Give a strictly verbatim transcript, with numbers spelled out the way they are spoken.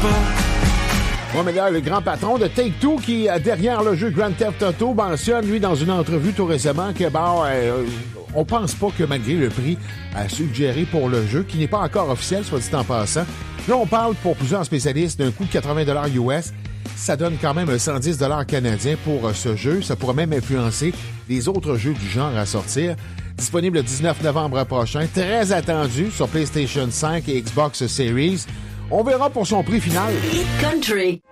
pas. Bon, mais là, le grand patron de Take-Two qui, derrière le jeu Grand Theft Auto, mentionne, lui, dans une entrevue tout récemment, que, ben, euh, on pense pas que malgré le prix à suggéré pour le jeu, qui n'est pas encore officiel, soit dit en passant, là, on parle pour plusieurs spécialistes d'un coût de quatre-vingts dollars U S. Ça donne quand même cent dix dollars canadiens pour euh, ce jeu. Ça pourrait même influencer les autres jeux du genre à sortir. Disponible le dix-neuf novembre prochain. Très attendu sur PlayStation cinq et Xbox Series. On verra pour son prix final. Hit Country.